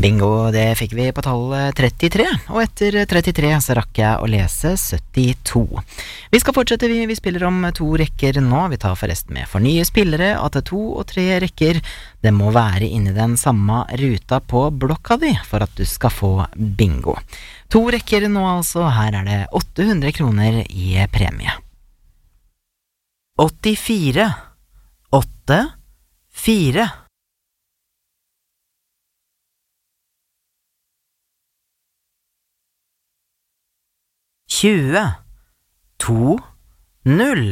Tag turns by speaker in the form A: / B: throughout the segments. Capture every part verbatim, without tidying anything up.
A: Bingo, det fikk vi på tallet trettitre, og etter trettitre så rakk jeg å lese syttito. Vi skal fortsette, vi, vi spiller om to rekker nå, vi tar forresten med for nye spillere at to og tre rekker, det må være inni den samme ruta på blokka di for at du skal få bingo. To rekker nå altså, her er det åtte hundre kroner i premie. åttifire, åtte, fire. tjue, to, null.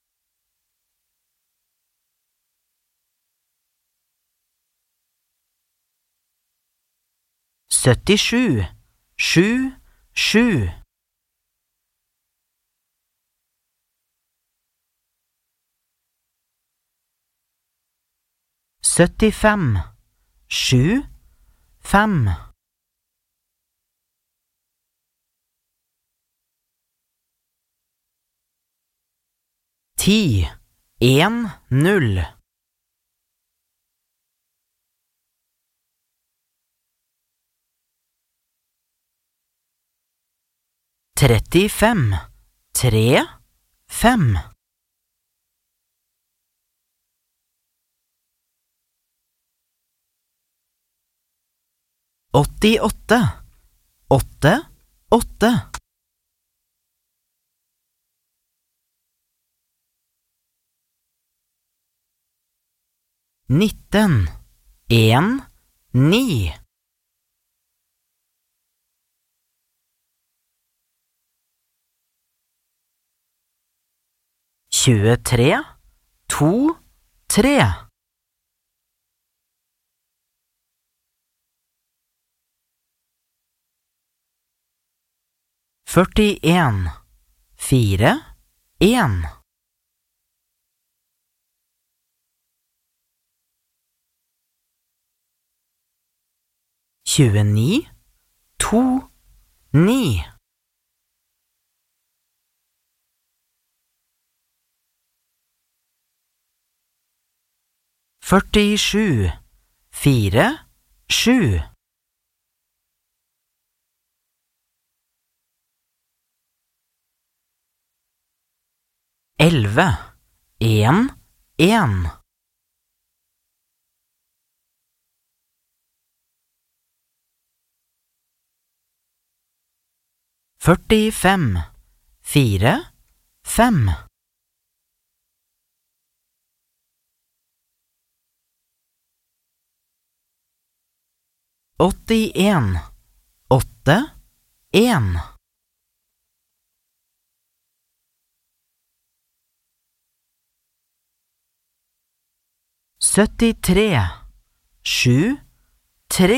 A: syttisju, sju, sju. syttifem, sju, fem. ti, en, null. trettifem, tre, fem. åttiåtte, åtte, åtte. nitten, en, ni. tjuetre, to, tre. førtien, fire, en. tjueni, to, ni. førtisju, fire, sju. elleve, en, en. førtifem, fire, fem. åttien, åtte, en. syttitre, sju, tre.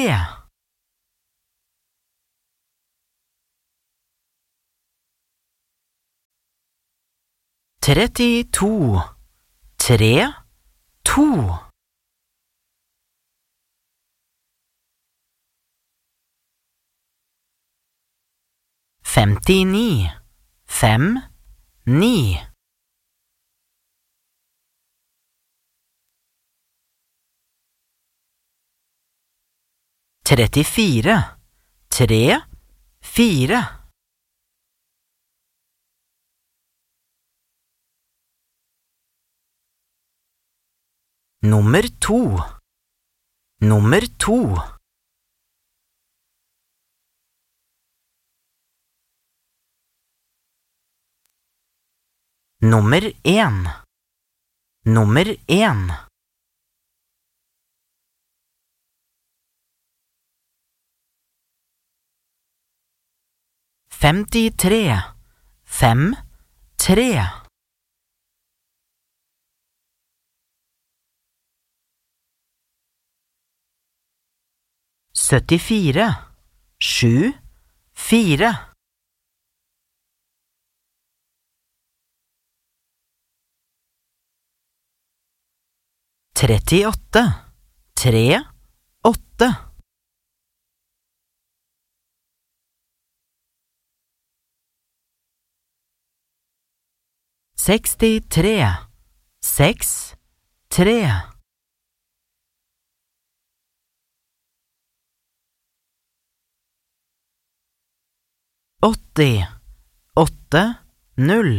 A: trettito, tre, to. femtini, fem, ni. trettifire, tre, fire. Nummer to. Nummer to. Nummer en. Nummer en. femtitre, fem, tre. syttifire, sju, fire. trettiåtte, tre, åtte. sekstitre, seks, tre. åtti, åtte, null.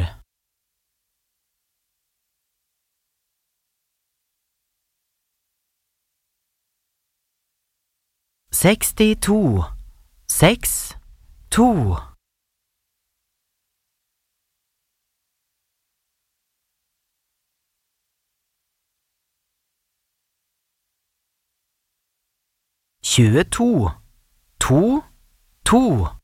A: Sekstito, seks, to. Tjueto, to, to.